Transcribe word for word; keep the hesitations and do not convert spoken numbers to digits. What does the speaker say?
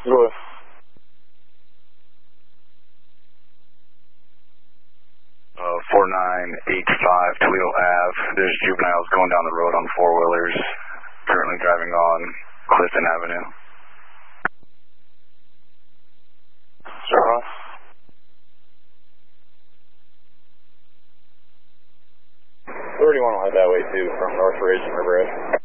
Good. Uh, four nine eight five Toledo Ave. There's juveniles going down the road on four-wheelers, currently driving on Clifton Avenue. Uh-huh. thirty-one will head that way too, from North Ridge and River Edge.